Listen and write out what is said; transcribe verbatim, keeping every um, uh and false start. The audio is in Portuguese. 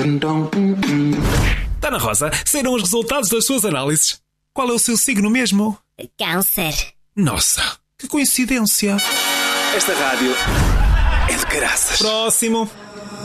Dona Rosa, saíram os resultados das suas análises. Qual é o seu signo mesmo? Câncer. Nossa, que coincidência. Esta rádio é de caraças. Próximo.